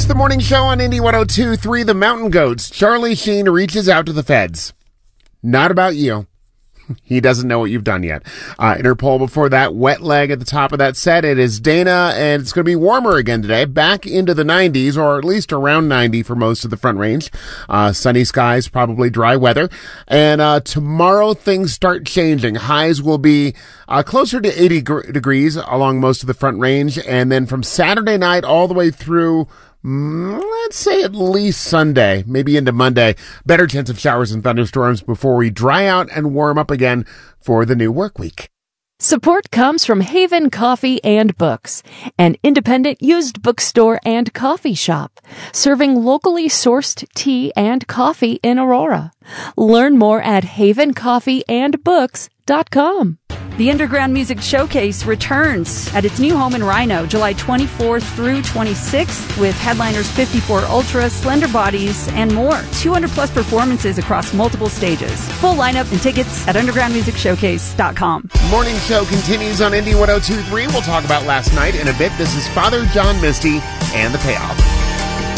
It's the morning show on Indy 102.3, The Mountain Goats. Charlie Sheen reaches out to the feds. Not about you. He doesn't know what you've done yet. Interpol before that, Wet Leg at the top of that set. It is Dana, and it's going to be warmer again today. Back into the 90s, or at least around 90 for most of the Front Range. Sunny skies, probably dry weather. And tomorrow things start changing. Highs will be closer to 80 degrees along most of the Front Range. And then from Saturday night all the way through, let's say at least Sunday, maybe into Monday, better chance of showers and thunderstorms before we dry out and warm up again for the new work week. Support comes from Haven Coffee and Books, an independent used bookstore and coffee shop, serving locally sourced tea and coffee in Aurora. Learn more at havencoffeeandbooks.com. The Underground Music Showcase returns at its new home in Rhino, July 24th through 26th, with headliners 54 Ultra, Slender Bodies, and more. 200-plus performances across multiple stages. Full lineup and tickets at undergroundmusicshowcase.com. Morning show continues on Indy 102.3. We'll talk about last night in a bit. This is Father John Misty and The Payoff.